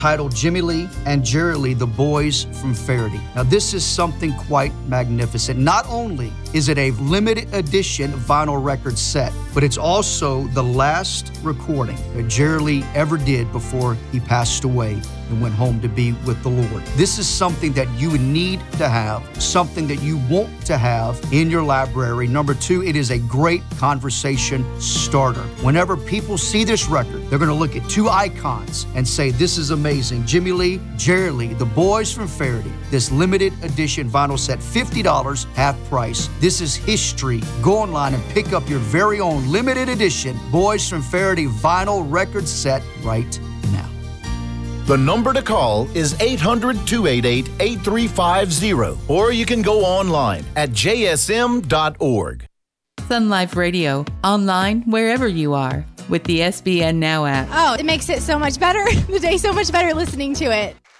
titled Jimmy Lee and Jerry Lee, The Boys from Faraday. Now, this is something quite magnificent. Not only is it a limited edition vinyl record set, but it's also the last recording that Jerry Lee ever did before he passed away and went home to be with the Lord. This is something that you need to have, something that you want to have in your library. Number two, it is a great conversation starter. Whenever people see this record, they're going to look at two icons and say, this is amazing. Jimmy Lee, Jerry Lee, The Boys from Faraday. This limited edition vinyl set, $50, half price. This is history. Go online and pick up your very own limited edition Boys from Faraday vinyl record set right now. The number to call is 800-288-8350, or you can go online at jsm.org. Sun Life Radio, online wherever you are with the SBN Now app. Oh, it makes it so much better. The day so much better listening to it.